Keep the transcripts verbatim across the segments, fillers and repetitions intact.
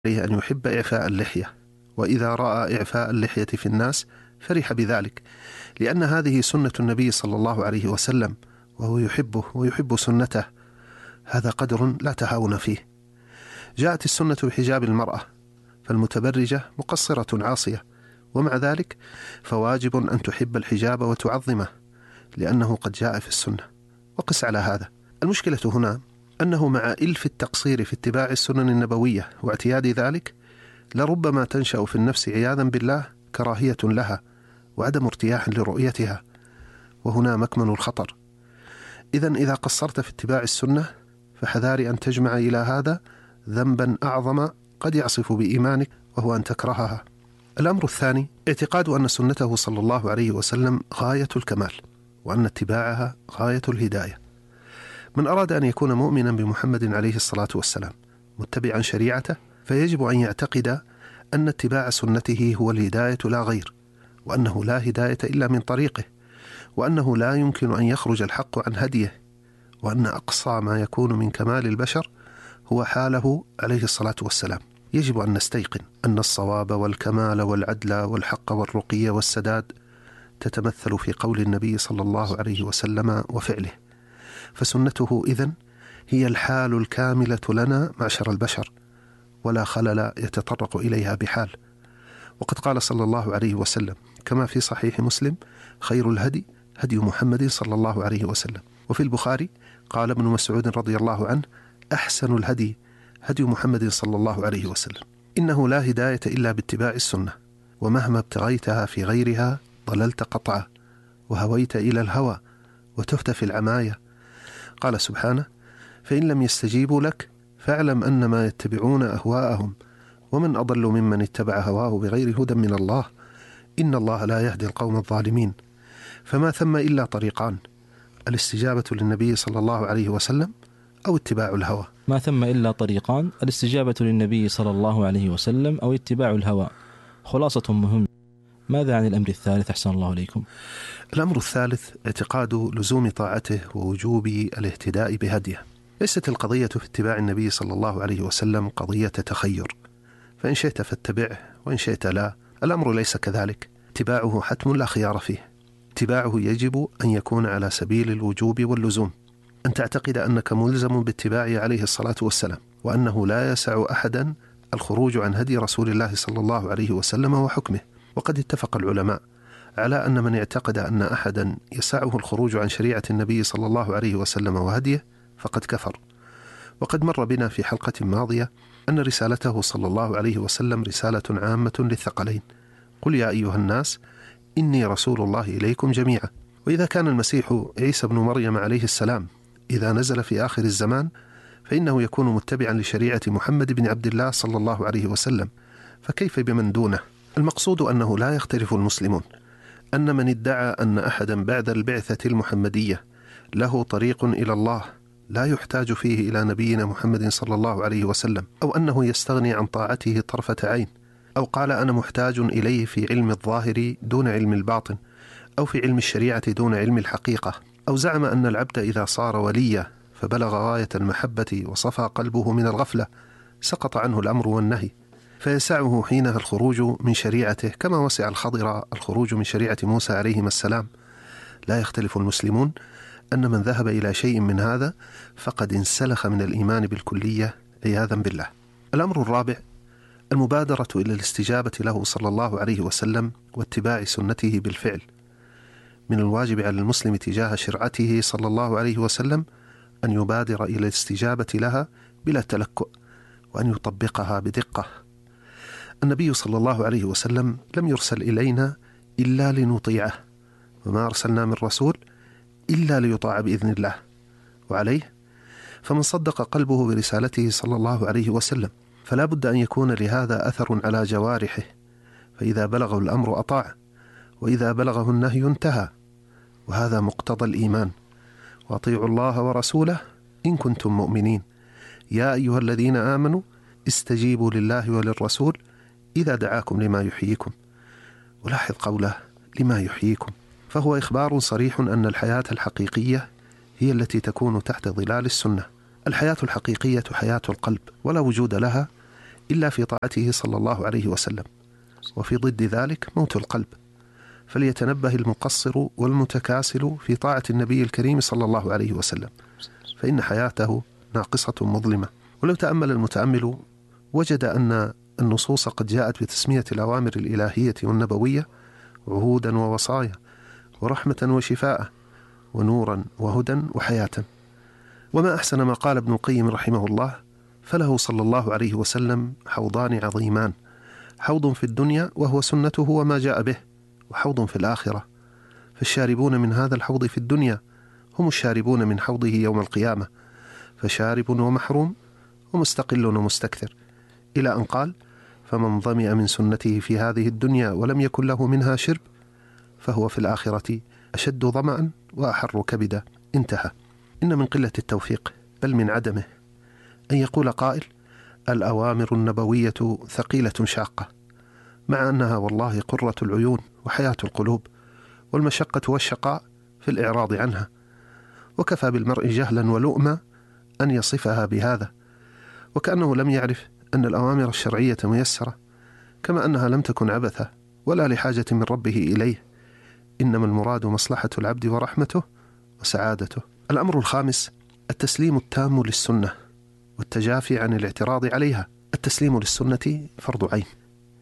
عليه أن يحب إعفاء اللحية، وإذا رأى إعفاء اللحية في الناس فرح بذلك، لأن هذه سنة النبي صلى الله عليه وسلم، وهو يحبه ويحب سنته، هذا قدر لا تهاون فيه. جاءت السنة بحجاب المرأة، فالمتبرجة مقصرة عاصية، ومع ذلك فواجب أن تحب الحجاب وتعظمه، لأنه قد جاء في السنة. وقس على هذا. المشكلة هنا أنه مع إلف التقصير في اتباع السنن النبوية واعتياد ذلك، لربما تنشأ في النفس عياذا بالله كراهية لها وعدم ارتياح لرؤيتها، وهنا مكمن الخطر. إذن إذا قصرت في اتباع السنة فحذار أن تجمع إلى هذا ذنبا أعظم قد يعصف بإيمانك، وهو أن تكرهها. الأمر الثاني اعتقاد أن سنته صلى الله عليه وسلم غاية الكمال، وأن اتباعها غاية الهداية. من أراد أن يكون مؤمنا بمحمد عليه الصلاة والسلام متبعا شريعته، فيجب أن يعتقد أن اتباع سنته هو الهداية لا غير، وأنه لا هداية إلا من طريقه، وأنه لا يمكن أن يخرج الحق عن هديه، وأن أقصى ما يكون من كمال البشر هو حاله عليه الصلاة والسلام. يجب أن نستيقن أن الصواب والكمال والعدل والحق والرقي والسداد تتمثل في قول النبي صلى الله عليه وسلم وفعله، فسنته إذن هي الحال الكاملة لنا معشر البشر، ولا خلل يتطرق إليها بحال. وقد قال صلى الله عليه وسلم كما في صحيح مسلم: خير الهدي هدي محمد صلى الله عليه وسلم. وفي البخاري قال ابن مسعود رضي الله عنه: أحسن الهدي هدي محمد صلى الله عليه وسلم. إنه لا هداية إلا باتباع السنة، ومهما ابتغيتها في غيرها ضللت قطعا، وهويت إلى الهوى وتهت في العماية. قال سبحانه: فإن لم يستجيبوا لك فاعلم أنما يتبعون أهواءهم، ومن أضل ممن اتبع هواه بغير هدى من الله، إن الله لا يهدي القوم الظالمين. فما ثم إلا طريقان: الاستجابة للنبي صلى الله عليه وسلم أو اتباع الهوى. ما ثم إلا طريقان: الاستجابة للنبي صلى الله عليه وسلم أو اتباع الهوى. خلاصة مهمة. ماذا عن الأمر الثالث أحسن الله عليكم؟ الأمر الثالث اعتقاد لزوم طاعته ووجوب الاهتداء بهديه. ليست القضية في اتباع النبي صلى الله عليه وسلم قضية تخير، فإن شئت فاتبعه وإن شئت لا. الأمر ليس كذلك، اتباعه حتم لا خيار فيه. اتباعه يجب أن يكون على سبيل الوجوب واللزوم، أن تعتقد أنك ملزم باتباعه عليه الصلاة والسلام، وأنه لا يسع أحدا الخروج عن هدي رسول الله صلى الله عليه وسلم وحكمه. وقد اتفق العلماء على أن من اعتقد أن أحدا يسعه الخروج عن شريعة النبي صلى الله عليه وسلم وهديه فقد كفر. وقد مر بنا في حلقة ماضية أن رسالته صلى الله عليه وسلم رسالة عامة للثقلين: قل يا أيها الناس إني رسول الله إليكم جميعا. وإذا كان المسيح عيسى بن مريم عليه السلام إذا نزل في آخر الزمان فإنه يكون متبعا لشريعة محمد بن عبد الله صلى الله عليه وسلم، فكيف بمن دونه؟ المقصود أنه لا يختلف المسلمون أن من ادعى أن أحدا بعد البعثة المحمدية له طريق إلى الله لا يحتاج فيه إلى نبينا محمد صلى الله عليه وسلم، أو أنه يستغني عن طاعته طرفة عين، أو قال أنا محتاج إليه في علم الظاهر دون علم الباطن، أو في علم الشريعة دون علم الحقيقة، أو زعم أن العبد إذا صار وليا فبلغ غاية المحبة وصفى قلبه من الغفلة سقط عنه الأمر والنهي، فيسعه حينها الخروج من شريعته كما وسع الخضر الخروج من شريعة موسى عليهما السلام. لا يختلف المسلمون أن من ذهب إلى شيء من هذا فقد انسلخ من الإيمان بالكلية عياذا بالله. الأمر الرابع المبادرة إلى الاستجابة له صلى الله عليه وسلم واتباع سنته بالفعل. من الواجب على المسلم تجاه شرعته صلى الله عليه وسلم أن يبادر إلى الاستجابة لها بلا تلكؤ، وأن يطبقها بدقة. النبي صلى الله عليه وسلم لم يرسل إلينا إلا لنطيعه، وما أرسلنا من رسول إلا ليطاع بإذن الله. وعليه فمن صدق قلبه برسالته صلى الله عليه وسلم فلا بد أن يكون لهذا أثر على جوارحه، فإذا بلغه الأمر أطاع، وإذا بلغه النهي انتهى، وهذا مقتضى الإيمان. وأطيعوا الله ورسوله إن كنتم مؤمنين، يا أيها الذين آمنوا استجيبوا لله وللرسول إذا دعاكم لما يحييكم. ولاحظ قوله لما يحييكم، فهو إخبار صريح أن الحياة الحقيقية هي التي تكون تحت ظلال السنة. الحياة الحقيقية حياة القلب، ولا وجود لها إلا في طاعته صلى الله عليه وسلم، وفي ضد ذلك موت القلب. فليتنبه المقصر والمتكاسل في طاعة النبي الكريم صلى الله عليه وسلم، فإن حياته ناقصة مظلمة. ولو تأمل المتأمل وجد أن النصوص قد جاءت بتسمية الأوامر الإلهية والنبوية عهودا ووصايا ورحمة وشفاء ونورا وهدى وحياة. وما أحسن ما قال ابن القيم رحمه الله: فله صلى الله عليه وسلم حوضان عظيمان، حوض في الدنيا وهو سنته وما جاء به، وحوض في الآخرة. فالشاربون من هذا الحوض في الدنيا هم الشاربون من حوضه يوم القيامة، فشارب ومحروم ومستقل ومستكثر، إلى أن قال: فمن ظمئ من سنته في هذه الدنيا ولم يكن له منها شرب فهو في الآخرة أشد ظمأ وأحر كبدا. انتهى. إن من قلة التوفيق بل من عدمه أن يقول قائل: الأوامر النبوية ثقيلة شاقة، مع أنها والله قرة العيون وحياة القلوب، والمشقة والشقاء في الإعراض عنها، وكفى بالمرء جهلا ولؤما أن يصفها بهذا، وكأنه لم يعرف أن الأوامر الشرعية ميسرة، كما أنها لم تكن عبثة ولا لحاجة من ربه إليه، إنما المراد مصلحة العبد ورحمته وسعادته. الأمر الخامس: التسليم التام للسنة والتجافي عن الاعتراض عليها. التسليم للسنة فرض عين،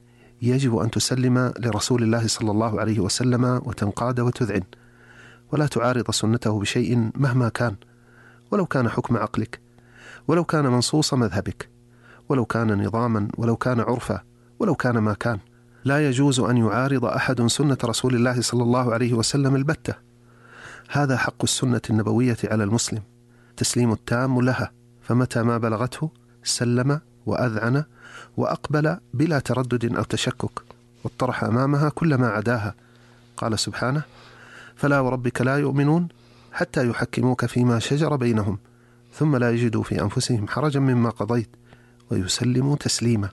يجب أن تسلم لرسول الله صلى الله عليه وسلم وتنقاد وتذعن، ولا تعارض سنته بشيء مهما كان، ولو كان حكم عقلك، ولو كان منصوص مذهبك، ولو كان نظاما، ولو كان عرفا، ولو كان ما كان. لا يجوز أن يعارض أحد سنة رسول الله صلى الله عليه وسلم البتة. هذا حق السنة النبوية على المسلم، تسليم التام لها، فمتى ما بلغته سلم وأذعن وأقبل بلا تردد أو تشكك، واطرح أمامها كل ما عداها. قال سبحانه: فلا وربك لا يؤمنون حتى يحكموك فيما شجر بينهم ثم لا يجدوا في أنفسهم حرجا مما قضيت ويسلموا تسليما.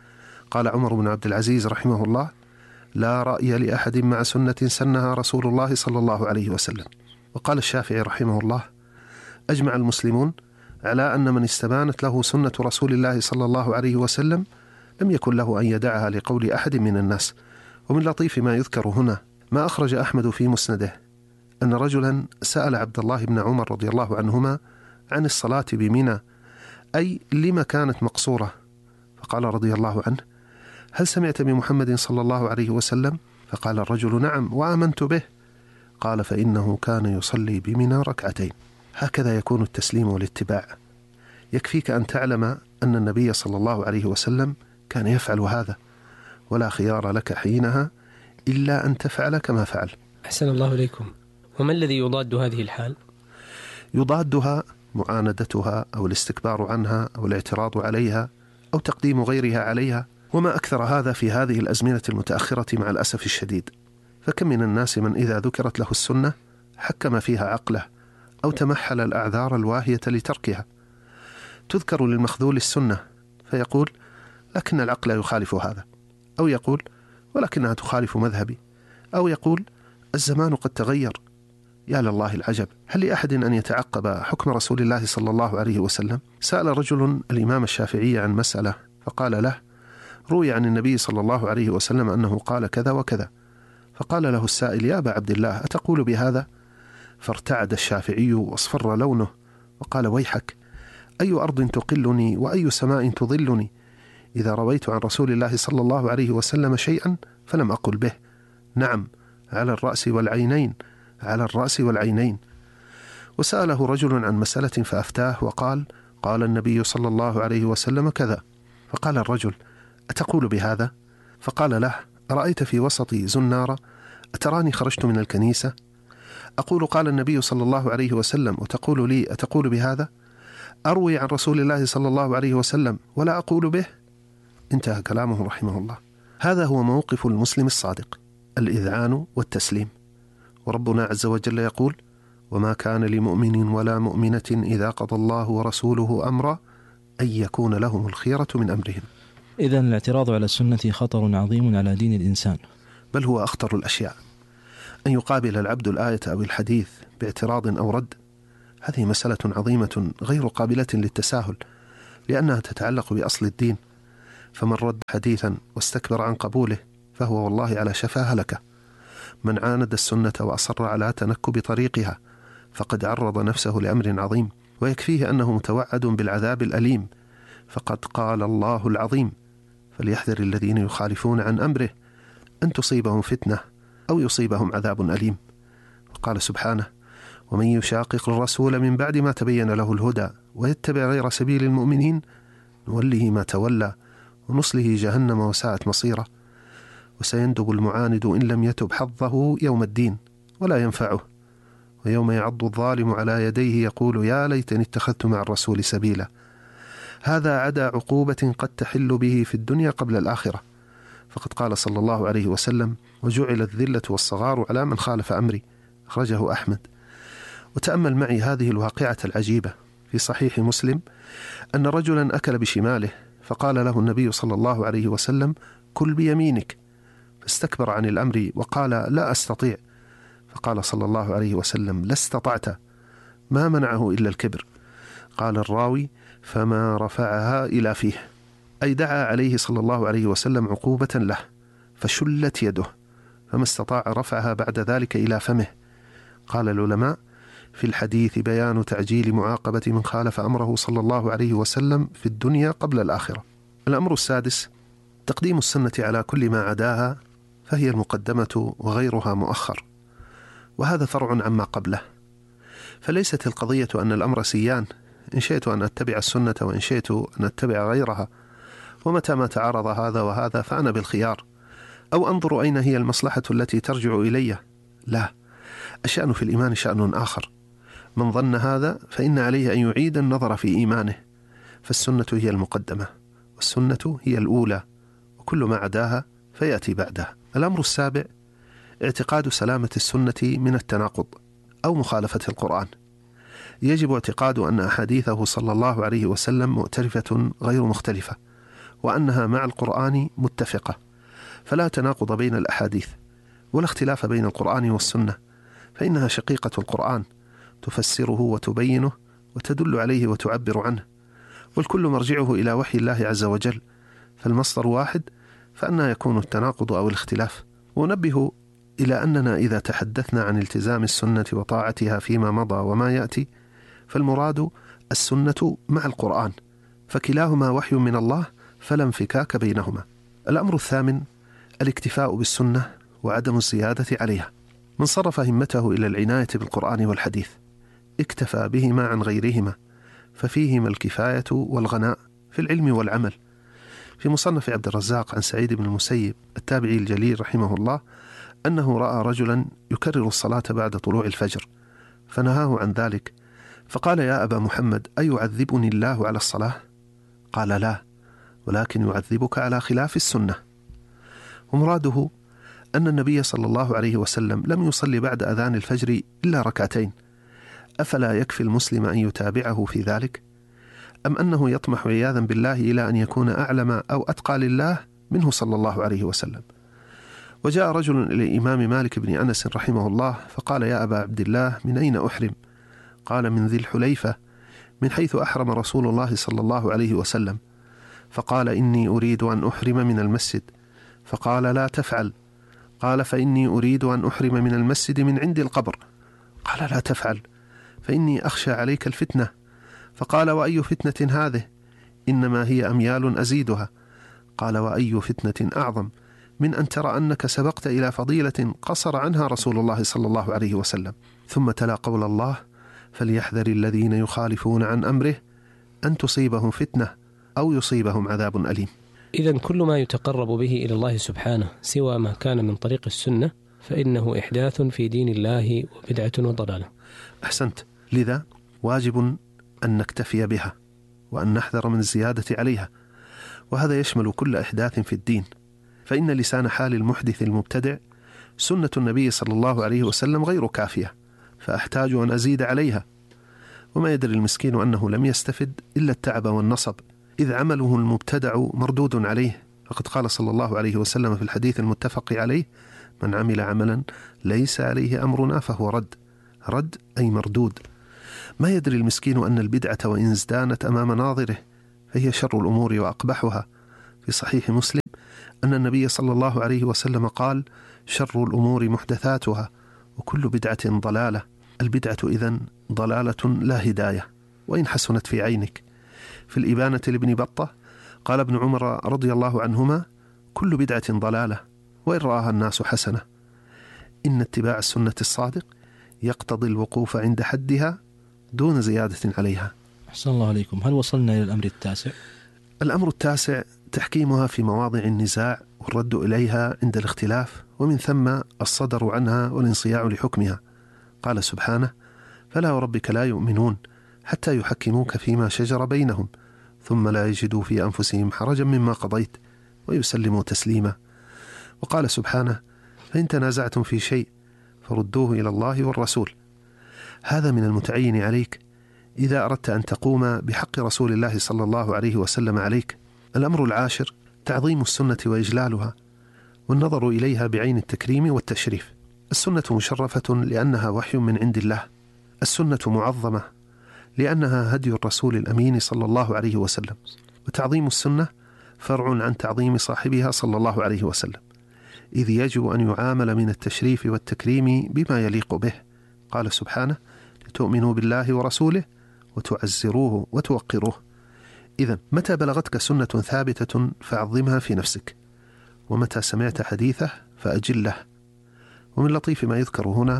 قال عمر بن عبد العزيز رحمه الله: لا رأي لأحد مع سنة سنها رسول الله صلى الله عليه وسلم. وقال الشافعي رحمه الله: أجمع المسلمون على أن من استبانت له سنة رسول الله صلى الله عليه وسلم لم يكن له أن يدعها لقول أحد من الناس. ومن لطيف ما يذكر هنا ما أخرج أحمد في مسنده أن رجلا سأل عبد الله بن عمر رضي الله عنهما عن الصلاة بمنى، أي لما كانت مقصورة، فقال رضي الله عنه: هل سمعت بمحمد صلى الله عليه وسلم؟ فقال الرجل: نعم وآمنت به. قال: فإنه كان يصلي بمنى ركعتين. هكذا يكون التسليم والاتباع. يكفيك أن تعلم أن النبي صلى الله عليه وسلم كان يفعل هذا، ولا خيار لك حينها إلا أن تفعل كما فعل. أحسن الله إليكم. وما الذي يضاد هذه الحال؟ يضادها معاندتها أو الاستكبار عنها أو الاعتراض عليها أو تقديم غيرها عليها، وما أكثر هذا في هذه الأزمنة المتأخرة مع الأسف الشديد. فكم من الناس من إذا ذكرت له السنة حكم فيها عقله أو تمحل الأعذار الواهية لتركها. تذكر للمخذول السنة فيقول: لكن العقل يخالف هذا، أو يقول: ولكنها تخالف مذهبي، أو يقول: الزمان قد تغير. يا لله العجب، هل لأحد أن يتعقب حكم رسول الله صلى الله عليه وسلم؟ سأل رجل الإمام الشافعي عن مسألة فقال له: روي عن النبي صلى الله عليه وسلم أنه قال كذا وكذا. فقال له السائل: يا أبا عبد الله، أتقول بهذا؟ فارتعد الشافعي واصفر لونه وقال: ويحك، أي أرض تقلني وأي سماء تظلني؟ إذا رويت عن رسول الله صلى الله عليه وسلم شيئا فلم أقل به. نعم، على الرأس والعينين، على الرأس والعينين. وسأله رجل عن مسألة فأفتاه وقال: قال النبي صلى الله عليه وسلم كذا. فقال الرجل: أتقول بهذا؟ فقال له: أرأيت في وسطي زنارة أتراني خرجت من الكنيسة أقول قال النبي صلى الله عليه وسلم وتقول لي أتقول بهذا؟ أروي عن رسول الله صلى الله عليه وسلم ولا أقول به؟ انتهى كلامه رحمه الله. هذا هو موقف المسلم الصادق، الإذعان والتسليم. وربنا عز وجل يقول: وما كان لمؤمن ولا مؤمنة إذا قضى الله ورسوله أمرا أن يكون لهم الخيرة من أمرهم. إذن الاعتراض على السنة خطر عظيم على دين الإنسان، بل هو أخطر الأشياء. أن يقابل العبد الآية أو الحديث باعتراض أو رد، هذه مسألة عظيمة غير قابلة للتساهل، لأنها تتعلق بأصل الدين. فمن رد حديثا واستكبر عن قبوله فهو والله على شفا هلكة. من عاند السنة وأصر على تنكب طريقها فقد عرض نفسه لأمر عظيم، ويكفيه أنه متوعد بالعذاب الأليم، فقد قال الله العظيم: فليحذر الذين يخالفون عن أمره أن تصيبهم فتنة أو يصيبهم عذاب أليم. وقال سبحانه: ومن يشاقق الرسول من بعد ما تبين له الهدى ويتبع غير سبيل المؤمنين نوله ما تولى ونصله جهنم وساءت مصيره، وسيندب المعاند إن لم يتب حظه يوم الدين ولا ينفعه، ويوم يعض الظالم على يديه يقول يا ليتني اتخذت مع الرسول سبيلا. هذا عدا عقوبة قد تحل به في الدنيا قبل الآخرة، فقد قال صلى الله عليه وسلم: وجعل الذلة والصغار على من خالف أمري، أخرجه أحمد. وتأمل معي هذه الواقعة العجيبة في صحيح مسلم، أن رجلا أكل بشماله فقال له النبي صلى الله عليه وسلم: كل بيمينك، فاستكبر عن الأمر وقال لا أستطيع، فقال صلى الله عليه وسلم: لا استطعت، ما منعه إلا الكبر. قال الراوي: فما رفعها إلى فيه، أي دعا عليه صلى الله عليه وسلم عقوبة له فشلت يده، فما استطاع رفعها بعد ذلك إلى فمه. قال العلماء: في الحديث بيان تعجيل معاقبة من خالف أمره صلى الله عليه وسلم في الدنيا قبل الآخرة. الأمر السادس: تقديم السنة على كل ما عداها، فهي المقدمة وغيرها مؤخر، وهذا فرع عما قبله. فليست القضية أن الأمر سيان، إن شئت أن أتبع السنة وإن شئت أن أتبع غيرها، ومتى ما تعارض هذا وهذا فأنا بالخيار، أو أنظر أين هي المصلحة التي ترجع إلي. لا، الشأن في الإيمان شأن آخر. من ظن هذا فإن عليه أن يعيد النظر في إيمانه، فالسنة هي المقدمة والسنة هي الأولى، وكل ما عداها فيأتي بعدها. الأمر السابع: اعتقاد سلامة السنة من التناقض أو مخالفة القرآن. يجب اعتقاد أن أحاديثه صلى الله عليه وسلم مؤتلفة غير مختلفة، وأنها مع القرآن متفقة، فلا تناقض بين الأحاديث ولا اختلاف بين القرآن والسنة، فإنها شقيقة القرآن، تفسره وتبينه وتدل عليه وتعبر عنه، والكل مرجعه إلى وحي الله عز وجل، فالمصدر واحد، فأنها يكون التناقض أو الاختلاف. ونبه إلى أننا إذا تحدثنا عن التزام السنة وطاعتها فيما مضى وما يأتي، فالمراد السنة مع القرآن، فكلاهما وحي من الله فلا انفكاك بينهما. الأمر الثامن: الاكتفاء بالسنة وعدم الزيادة عليها. من صرف همته إلى العناية بالقرآن والحديث اكتفى بهما عن غيرهما، ففيهما الكفاية والغناء في العلم والعمل. في مصنف عبد الرزاق عن سعيد بن المسيب التابعي الجليل رحمه الله أنه رأى رجلا يكرر الصلاة بعد طلوع الفجر، فنهاه عن ذلك، فقال: يا أبا محمد، أيعذبني الله على الصلاة؟ قال: لا، ولكن يعذبك على خلاف السنة. ومراده أن النبي صلى الله عليه وسلم لم يصلي بعد أذان الفجر إلا ركعتين، أفلا يكفي المسلم أن يتابعه في ذلك؟ أم أنه يطمح عياذا بالله إلى أن يكون أعلم أو أتقى لله منه صلى الله عليه وسلم؟ وجاء رجل إلى الإمام مالك بن أنس رحمه الله فقال: يا أبا عبد الله، من أين أحرم؟ قال: من ذي الحليفة، من حيث أحرم رسول الله صلى الله عليه وسلم. فقال: إني أريد أن أحرم من المسجد. فقال: لا تفعل. قال: فإني أريد أن أحرم من المسجد من عند القبر. قال: لا تفعل، فإني أخشى عليك الفتنة. فقال: وأي فتنة هذه؟ إنما هي أميال أزيدها. قال: وأي فتنة أعظم من أن ترى أنك سبقت إلى فضيلة قصر عنها رسول الله صلى الله عليه وسلم. ثم تلا قول الله: فليحذر الذين يخالفون عن أمره أن تصيبهم فتنة أو يصيبهم عذاب أليم. إذن كل ما يتقرب به إلى الله سبحانه سوى ما كان من طريق السنة فإنه إحداث في دين الله وبدعة وضلالة. أحسنت. لذا واجب أن نكتفي بها وأن نحذر من الزيادة عليها، وهذا يشمل كل إحداث في الدين، فإن لسان حال المحدث المبتدع سنة النبي صلى الله عليه وسلم غير كافية، فأحتاج أن أزيد عليها. وما يدري المسكين أنه لم يستفد إلا التعب والنصب، إذ عمله المبتدع مردود عليه، فقد قال صلى الله عليه وسلم في الحديث المتفق عليه: من عمل عملا ليس عليه أمرنا فهو رد. رد أي مردود. ما يدري المسكين أن البدعة وإن ازدانت أمام ناظره فهي شر الأمور وأقبحها، في صحيح مسلم أن النبي صلى الله عليه وسلم قال: شر الأمور محدثاتها وكل بدعة ضلالة. البدعة إذن ضلالة لا هداية وإن حسنت في عينك. في الإبانة لابن بطة قال ابن عمر رضي الله عنهما: كل بدعة ضلالة وإن رآها الناس حسنة. إن اتباع السنة الصادق يقتضي الوقوف عند حدها دون زيادة عليها. أحسن الله عليكم. هل وصلنا إلى الأمر التاسع؟ الأمر التاسع تحكيمها في مواضع النزاع والرد إليها عند الاختلاف، ومن ثم الصدر عنها والانصياع لحكمها. قال سبحانه: فلا وربك لا يؤمنون حتى يحكموك فيما شجر بينهم ثم لا يجدوا في أنفسهم حرجا مما قضيت ويسلموا تسليما. وقال سبحانه: فإن تنازعتم في شيء فردوه إلى الله والرسول. هذا من المتعين عليك إذا أردت أن تقوم بحق رسول الله صلى الله عليه وسلم عليك. الأمر العاشر تعظيم السنة وإجلالها والنظر إليها بعين التكريم والتشريف. السنة مشرفة لأنها وحي من عند الله. السنة معظمة لأنها هدي الرسول الأمين صلى الله عليه وسلم. وتعظيم السنة فرع عن تعظيم صاحبها صلى الله عليه وسلم، إذ يجب أن يعامل من التشريف والتكريم بما يليق به. قال سبحانه: لتؤمنوا بالله ورسوله وتعزروه وتوقروه. إذن متى بلغتك سنة ثابتة فعظمها في نفسك، ومتى سمعت حديثه فأجله. ومن لطيف ما يذكر هنا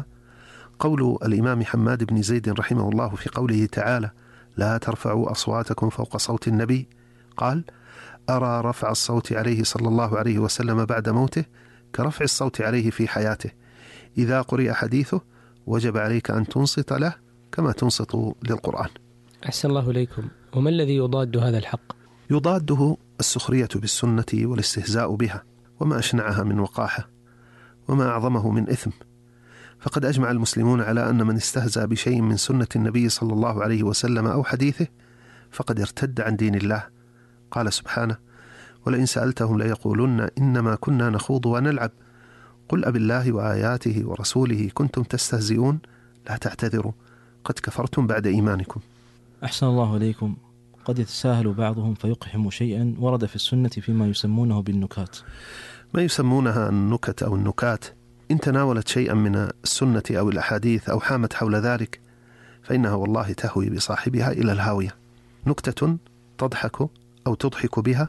قول الإمام حماد بن زيد رحمه الله في قوله تعالى: لا ترفعوا أصواتكم فوق صوت النبي. قال: أرى رفع الصوت عليه صلى الله عليه وسلم بعد موته كرفع الصوت عليه في حياته. إذا قرئ حديثه وجب عليك أن تنصت له كما تنصت للقرآن. أحسن الله إليكم. وما الذي يضاد هذا الحق؟ يضاده السخرية بالسنة والاستهزاء بها، وما أشنعها من وقاحة وما أعظمه من إثم. فقد أجمع المسلمون على أن من استهزأ بشيء من سنة النبي صلى الله عليه وسلم أو حديثه فقد ارتد عن دين الله. قال سبحانه: ولئن سألتهم ليقولن إنما كنا نخوض ونلعب قل أب الله وآياته ورسوله كنتم تستهزئون لا تعتذروا قد كفرتم بعد إيمانكم. أحسن الله إليكم. قد يتساهل بعضهم فيقحم شيئا ورد في السنة فيما يسمونه بالنكات. ما يسمونها النكت أو النكات إن تناولت شيئا من السنة أو الأحاديث أو حامت حول ذلك فإنها والله تهوي بصاحبها إلى الهاوية. نكتة تضحك أو تضحك بها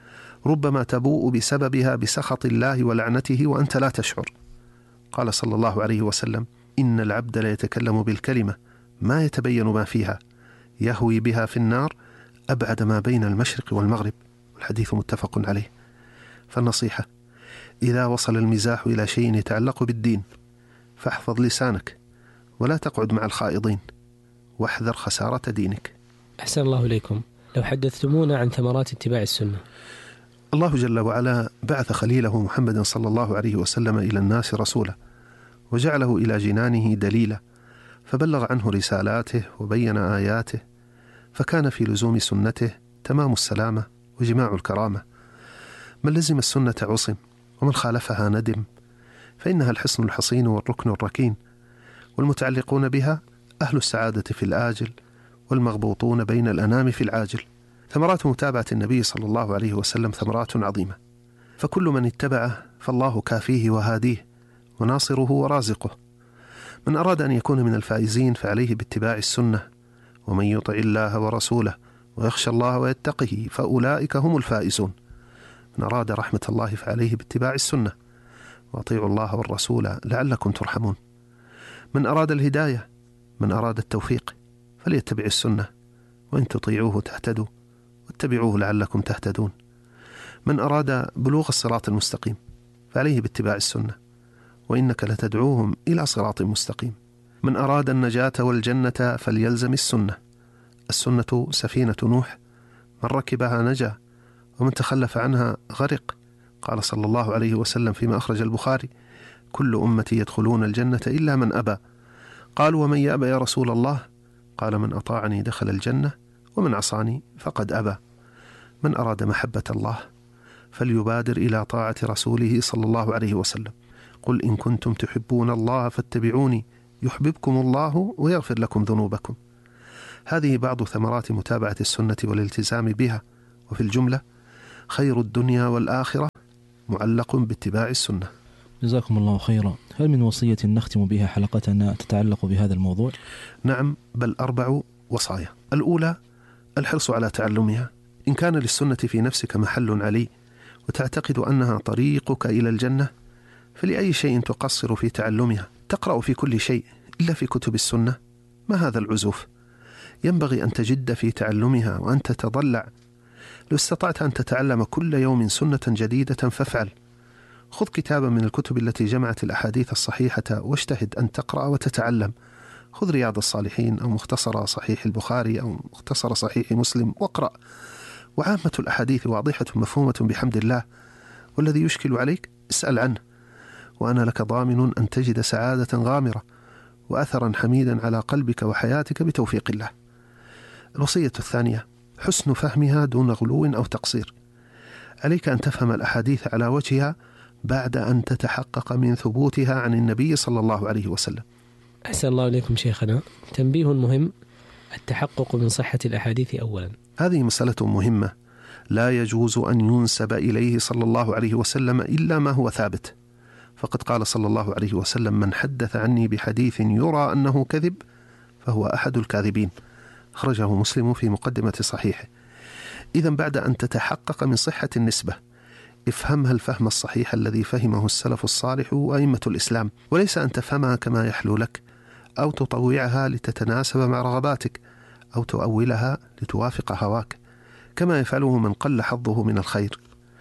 ربما تبوء بسببها بسخط الله ولعنته وأنت لا تشعر. قال صلى الله عليه وسلم: إن العبد لا يتكلم بالكلمة ما يتبين ما فيها يهوي بها في النار أبعد ما بين المشرق والمغرب. والحديث متفق عليه. فالنصيحة: إذا وصل المزاح إلى شيء يتعلق بالدين فاحفظ لسانك ولا تقعد مع الخائضين واحذر خسارة دينك. أحسن الله إليكم. لو حدثتمونا عن ثمرات اتباع السنة. الله جل وعلا بعث خليله محمد صلى الله عليه وسلم إلى الناس رسولا وجعله إلى جنانه دليلا، فبلغ عنه رسالاته وبين آياته، فكان في لزوم سنته تمام السلامة وجماع الكرامة. من لزم السنة عصم ومن خالفها ندم، فإنها الحصن الحصين والركن الركين، والمتعلقون بها أهل السعادة في الآجل والمغبوطون بين الأنام في العاجل. ثمرات متابعة النبي صلى الله عليه وسلم ثمرات عظيمة، فكل من اتبعه فالله كافيه وهاديه وناصره ورازقه. من أراد أن يكون من الفائزين فعليه باتباع السنة، ومن يطع الله ورسوله ويخشى الله ويتقه فأولئك هم الفائزون. من أراد رحمة الله فعليه باتباع السنة، وأطيعوا الله والرسول لعلكم ترحمون. من أراد الهداية، من أراد التوفيق فليتبع السنة، وإن تطيعوه تهتدوا واتبعوه لعلكم تهتدون. من أراد بلوغ الصراط المستقيم فعليه باتباع السنة، وإنك لتدعوهم إلى صراط مستقيم. من أراد النجاة والجنة فليلزم السنة. السنة سفينة نوح، من ركبها نجا ومن تخلف عنها غرق. قال صلى الله عليه وسلم فيما أخرج البخاري: كل أمتي يدخلون الجنة إلا من أبى. قالوا: ومن يأبى يا رسول الله؟ قال: من أطاعني دخل الجنة ومن عصاني فقد أبى. من أراد محبة الله فليبادر إلى طاعة رسوله صلى الله عليه وسلم. قل إن كنتم تحبون الله فاتبعوني يحببكم الله ويغفر لكم ذنوبكم. هذه بعض ثمرات متابعة السنة والالتزام بها. وفي الجملة خير الدنيا والآخرة معلق باتباع السنة. جزاكم الله خيرا. هل من وصية نختم بها حلقتنا تتعلق بهذا الموضوع؟ نعم، بل أربع وصايا. الأولى الحرص على تعلمها. إن كان للسنة في نفسك محل علي وتعتقد أنها طريقك إلى الجنة، فلأي شيء تقصر في تعلمها؟ تقرأ في كل شيء إلا في كتب السنة؟ ما هذا العزوف؟ ينبغي أن تجد في تعلمها وأن تتضلع. لو استطعت أن تتعلم كل يوم سنة جديدة فافعل. خذ كتابا من الكتب التي جمعت الأحاديث الصحيحة واجتهد أن تقرأ وتتعلم. خذ رياض الصالحين أو مختصر صحيح البخاري أو مختصر صحيح مسلم واقرأ. وعامة الأحاديث واضحة مفهومة بحمد الله، والذي يشكل عليك اسأل عنه، وأنا لك ضامن أن تجد سعادة غامرة وأثرا حميدا على قلبك وحياتك بتوفيق الله. الوصية الثانية حسن فهمها دون غلو أو تقصير. عليك أن تفهم الأحاديث على وجهها بعد أن تتحقق من ثبوتها عن النبي صلى الله عليه وسلم. أحسن الله إليكم شيخنا. تنبيه مهم: التحقق من صحة الأحاديث أولا. هذه مسألة مهمة، لا يجوز أن ينسب إليه صلى الله عليه وسلم إلا ما هو ثابت، فقد قال صلى الله عليه وسلم: من حدث عني بحديث يرى أنه كذب فهو أحد الكاذبين. خرجه مسلم في مقدمة صحيحه. إذن بعد أن تتحقق من صحة النسبة افهمها الفهم الصحيح الذي فهمه السلف الصالح وأئمة الإسلام، وليس أن تفهمها كما يحلو لك أو تطوعها لتتناسب مع رغباتك أو تؤولها لتوافق هواك كما يفعله من قل حظه من الخير.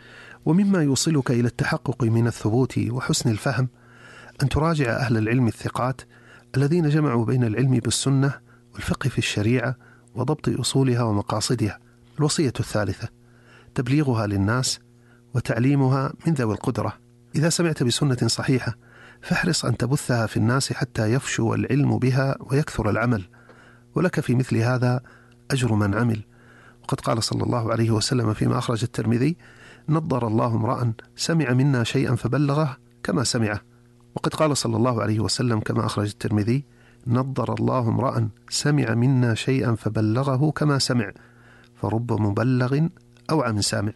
ومما يوصلك إلى التحقق من الثبوت وحسن الفهم أن تراجع أهل العلم الثقات الذين جمعوا بين العلم بالسنة والفقه في الشريعة وضبط أصولها ومقاصدها. الوصية الثالثة تبليغها للناس وتعليمها من ذوي القدرة. إذا سمعت بسنة صحيحة فاحرص أن تبثها في الناس حتى يفشو العلم بها ويكثر العمل، ولك في مثل هذا أجر من عمل. وقد قال صلى الله عليه وسلم فيما أخرج الترمذي: نضر الله امرأ سمع منا شيئا فبلغه كما سمعه. وقد قال صلى الله عليه وسلم كما أخرج الترمذي: نضر الله امرأ سمع منا شيئا فبلغه كما سمع، فرب مبلغ أوعى من سامع.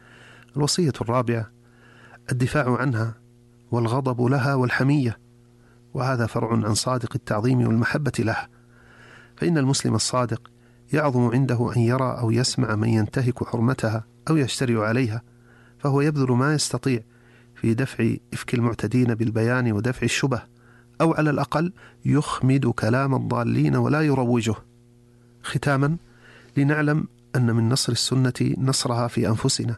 الوصية الرابعة الدفاع عنها والغضب لها والحمية، وهذا فرع عن صادق التعظيم والمحبة لها، فإن المسلم الصادق يعظم عنده أن يرى أو يسمع من ينتهك حرمتها أو يشتري عليها، فهو يبذل ما يستطيع في دفع إفك المعتدين بالبيان ودفع الشبه، أو على الأقل يخمد كلام الضالين ولا يروجه. ختاما، لنعلم أن من نصر السنة نصرها في أنفسنا،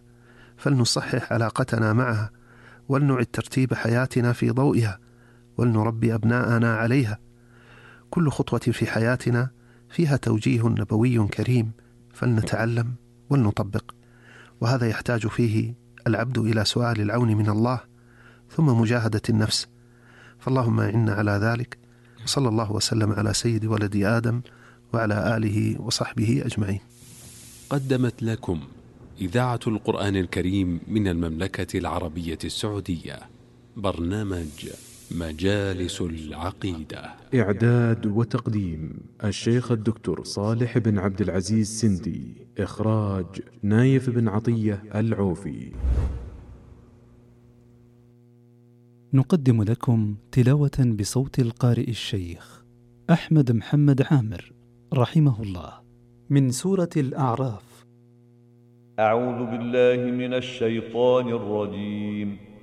فلنصحح علاقتنا معها ولنعد ترتيب حياتنا في ضوئها ولنربي أبناءنا عليها. كل خطوة في حياتنا فيها توجيه نبوي كريم، فلنتعلم ولنطبق، وهذا يحتاج فيه العبد إلى سؤال العون من الله ثم مجاهدة النفس، فاللهم أعنا على ذلك. وصلى الله وسلم على سيد ولد آدم وعلى آله وصحبه أجمعين. قدمت لكم إذاعة القرآن الكريم من المملكة العربية السعودية برنامج مجالس العقيدة. إعداد وتقديم الشيخ الدكتور صالح بن عبد العزيز سندي. إخراج نايف بن عطية العوفي. نقدم لكم تلاوة بصوت القارئ الشيخ أحمد محمد عامر رحمه الله من سورة الأعراف. أعوذ بالله من الشيطان الرجيم.